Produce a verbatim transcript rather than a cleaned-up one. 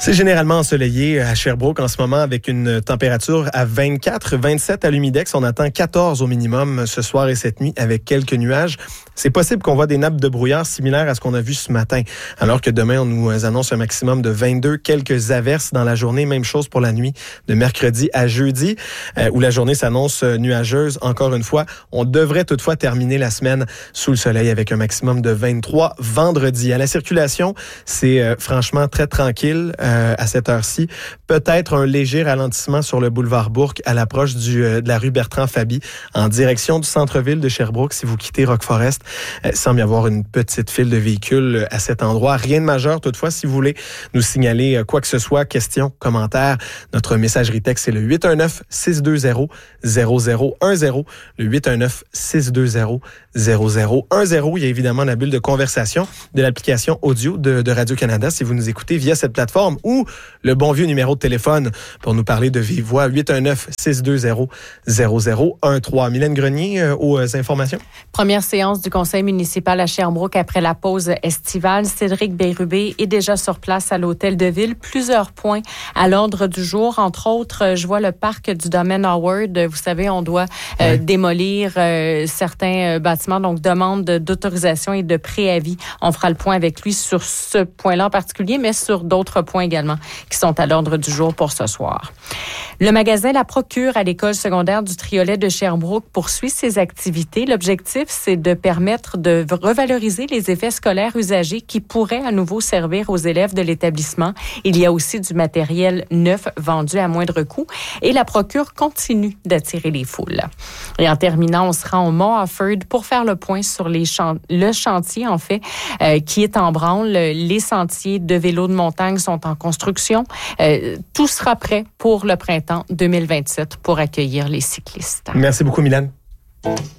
C'est généralement ensoleillé à Sherbrooke en ce moment avec une température à vingt-quatre, vingt-sept à l'humidex. On attend quatorze au minimum ce soir et cette nuit avec quelques nuages. C'est possible qu'on voit des nappes de brouillard similaires à ce qu'on a vu ce matin. Alors que demain, on nous annonce un maximum de vingt-deux, quelques averses dans la journée. Même chose pour la nuit de mercredi à jeudi, euh, où la journée s'annonce nuageuse. Encore une fois, on devrait toutefois terminer la semaine sous le soleil avec un maximum de vingt-trois vendredi. À la circulation, c'est euh, franchement très tranquille. Euh, à cette heure-ci. Peut-être un léger ralentissement sur le boulevard Bourque à l'approche du, euh, de la rue Bertrand-Faby en direction du centre-ville de Sherbrooke. Si vous quittez Rock-Forest, euh, il semble y avoir une petite file de véhicules à cet endroit. Rien de majeur toutefois. Si vous voulez nous signaler euh, quoi que ce soit, questions, commentaires, notre messagerie texte, c'est le huit un neuf, six deux zéro, zéro zéro un zéro. Le huit un neuf, six deux zéro, zéro zéro un zéro. Il y a évidemment la bulle de conversation de l'application audio de, de Radio-Canada si vous nous écoutez via cette plateforme ou le bon vieux numéro de téléphone pour nous parler de vive voix, huit un neuf, six deux zéro, zéro zéro un trois. Mylène Grenier, euh, aux euh, informations. Première séance du conseil municipal à Sherbrooke après la pause estivale. Cédric Bérubé est déjà sur place à l'hôtel de ville. Plusieurs points à l'ordre du jour. Entre autres, je vois le parc du domaine Howard. Vous savez, on doit euh, ouais. démolir euh, certains euh, bâtiments, donc demande d'autorisation et de préavis. On fera le point avec lui sur ce point-là en particulier, mais sur d'autres points également qui sont à l'ordre du jour pour ce soir. Le magasin La Procure à l'école secondaire du Triolet de Sherbrooke poursuit ses activités. L'objectif, c'est de permettre de revaloriser les effets scolaires usagés qui pourraient à nouveau servir aux élèves de l'établissement. Il y a aussi du matériel neuf vendu à moindre coût et La Procure continue d'attirer les foules. Et en terminant, on se rend au Mont Offord pour faire le point sur les chan- le chantier, en fait, euh, qui est en branle. Les sentiers de vélo de montagne sont en construction. Euh, tout sera prêt pour le printemps deux mille vingt-sept pour accueillir les cyclistes. Merci beaucoup, Mylène.